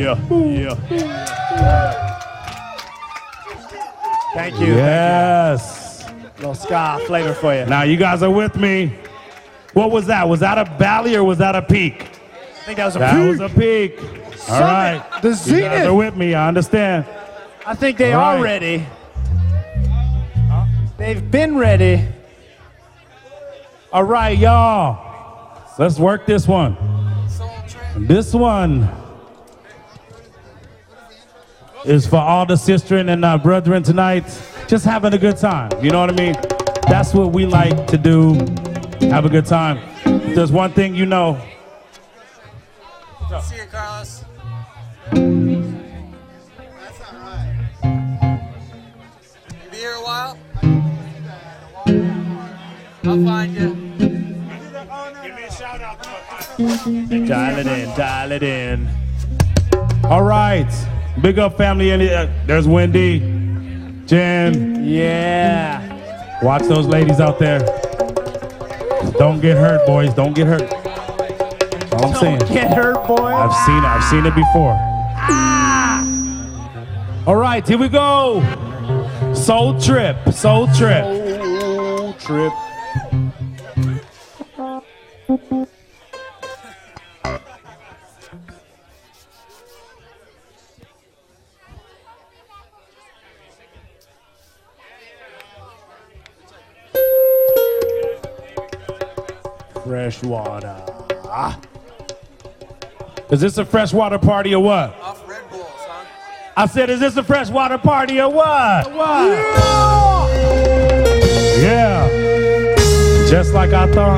Thank you. Yes. Little ska flavor for you. Now you guys are with me. What was that? Was that a valley or was that a peak? I think that was a That peak. was a peak. All right. The You guys Zenith. are with me. I understand. I think they All are right. ready. They've been ready. All right, y'all. Let's work this one. This one is for all the sistren and brethren tonight. Just having a good time. You know what I mean? That's what we like to do. Have a good time. If there's one thing you know. See you, Carlos. That's not right. You be here a while? I'll find you. Give me a shout out to Dial it in, dial it in. All right. Big up family. There's Wendy, Jen. Yeah. Watch those ladies out there. Don't get hurt, boys. Don't get hurt. That's all I'm saying. Don't get hurt, boy. I've seen it before. All right, here we go. Soul Trip, Soul Trip. Soul Trip. Fresh water. Is this a freshwater party or what? Off Red Bull, son. I said, is this a freshwater party or what? What? Yeah. Just like I thought.